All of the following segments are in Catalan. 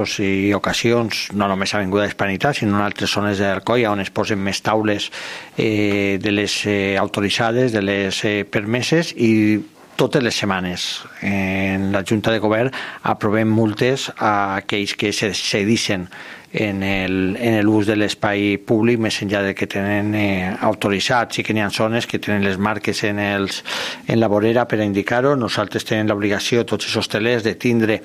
i ocasions, no només a Avinguda d'Hispanitat, sinó en altres zones d'Alcoi, on es posen més taules de les autoritzades, de les permeses, i totes les setmanes en la Junta de Govern aprovem multes a aquells que s'excedixen en l'ús de l'espai públic més enllà de que tenen autoritzat. Sí que n'hi ha zones que tenen les marques en la vorera per a indicar-ho. Nosaltres tenim l'obligació, tots els hostelers, de tindre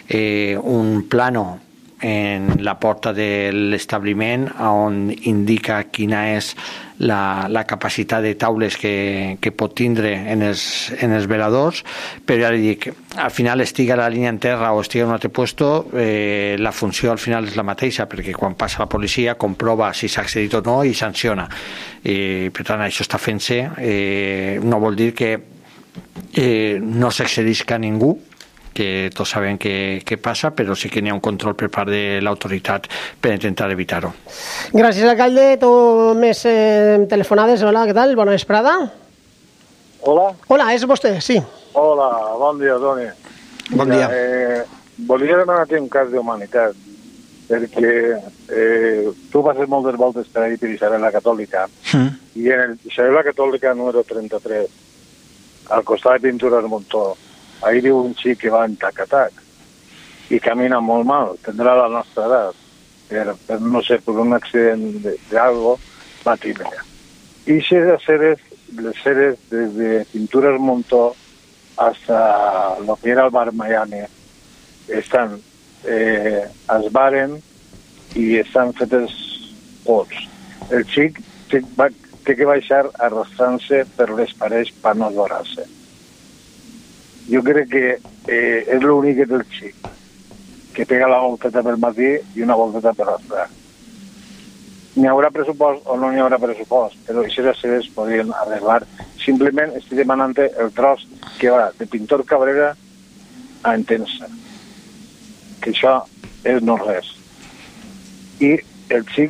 un plano en la porta de l'establiment on indica quina és la capacitat de taules que pot tindre en els veladors, però ja li dic, al final estiga la línia en terra o estiga en un altre puesto, la funció al final és la mateixa, perquè quan passa la policia comprova si s'ha accedit o no i sanciona. Per tant, això està fent-se. No vol dir que no s'excedisca ningú, que tots sabem què passa, però sí que n'hi ha un control per part de l'autoritat per intentar evitar-ho. Gràcies, alcalde. Tu més telefonades. Hola, què tal? Bona vesprada. Hola. Hola, és vostè, sí. Hola, bon dia, Toni. Bon dia. Volia demanar-te un cas d'humanitat, perquè tu passes moltes voltes per ahir per Isabel la Catòlica, i en Isabel la Catòlica número 33, al costat de Pintures Montó, ahí viu un xic que va en tac-a-tac i camina molt mal, tindrà la nostra edat, per no sé, per un accident d'algo, va tindre. I les ceres des de Pintures Montó hasta lo que era el bar Miami estan es baren i estan fetes pots. El xic té que baixar arrastrant-se per les parets per no esvorar-se. Jo crec que és l'únic que té el xic, que pega la volteta pel matí i una volteta per l'altra. N'hi haurà pressupost o no n'hi haurà pressupost, però aquestes ceres podrien arreglar. Simplement estic demanant el tros que va de Pintor Cabrera a Entença, que això és no res. I el xic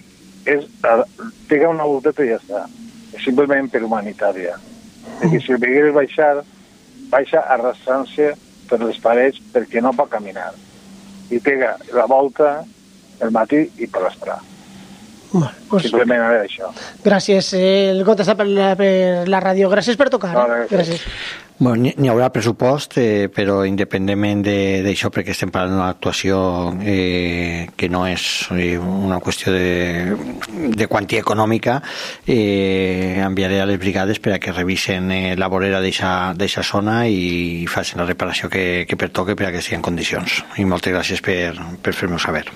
pega una volteta i ja està. És simplement per humanitària. Perquè si el veies baixar, baixa arrastrant-se per les parets perquè no pot caminar. I pega la volta el matí i per l'estrà. Simplement a veure això. Gràcies. El got està per la ràdio. Gràcies per tocar. Gràcies. Bueno, n'hi haurà pressupost, però independentment d'això, perquè estem parlant d'una actuació que no és una qüestió de quantia econòmica, enviaré a les brigades per a que revisen la vorera d'eixa zona i facin la reparació que pertoque per a que sigui en condicions. I moltes gràcies per fer-m'ho saber.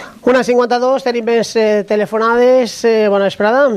1:52, tenim més telefonades. Bona vesprada.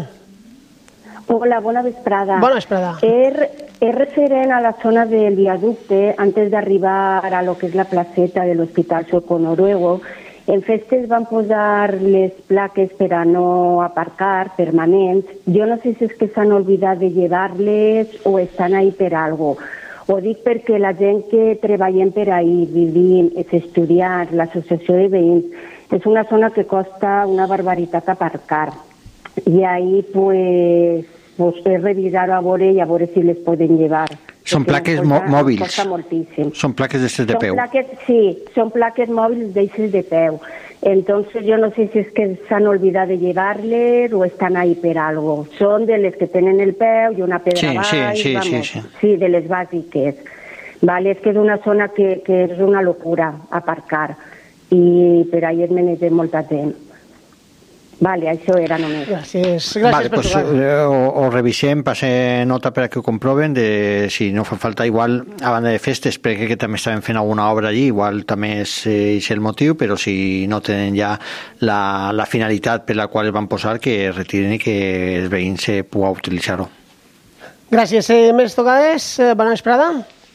Hola, bona vesprada. Bona vesprada. És referent a la zona del viaducte, antes d'arribar a lo que és la placeta de l'Hospital Sueco Noruego. En festes van posar les plaques per a no aparcar permanents. Jo no sé si és que s'han oblidat de llevar-les o estan ahí per algo. Ho dic perquè la gent que treballem per ahí, vivim, els estudiants, l'associació de veïns, és una zona que costa una barbaritat aparcar. I ahí pues revisar-ho a veure si les poden llevar. Són plaques mòbils. Costa moltíssim. Són plaques d'estes de peu. Sí, són plaques mòbils d'eixes de peu. Entonces yo no sé si es que s'han oblidat de llevar-les o estan ahí per algo. Són de les que tenen el peu i una pedra baix. Sí, de les bàsiques. Vale, és que és una zona que és una locura aparcar i per ahí es menege molta gent. Vale, això era només. Gràcies. Vale, pues ho revisem, passe nota per a que ho comproven, si no fa falta, igual a banda de festes, perquè que també estaven fent alguna obra allí, igual també és el motiu, però si no tenen ja la finalitat per la qual es van posar, que es retiren i que els veïns pugui utilitzar-ho. Gràcies. Més tocades? Bona vesprada.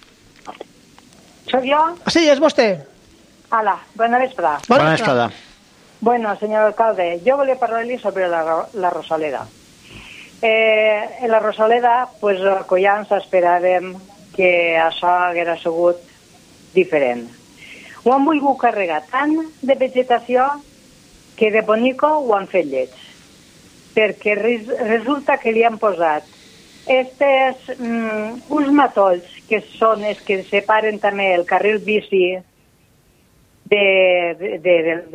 ¿Soy yo? Sí, es vostè. Hola, buena vesprada. Bona vesprada. Bueno, señor alcalde, yo voy a hablarle sobre la Rosaleda. En la Rosaleda, pues, collans esperàvem que això haguera sigut diferent. Ho han volgut carregar tant de vegetació que de bonico ho han fet lleig. Perquè resulta que li han posat uns matolls que són els que separen també el carril bici de